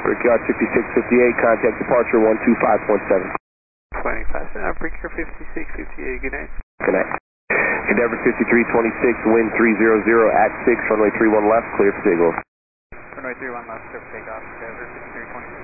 Brickyard 5658, contact departure 125.7. 25, Brickyard 5658, good night. Good night. Endeavor 5326, wind 300 at 6, runway 31 left, clear for takeoff. Runway 31 left, clear for takeoff, Endeavor 5326.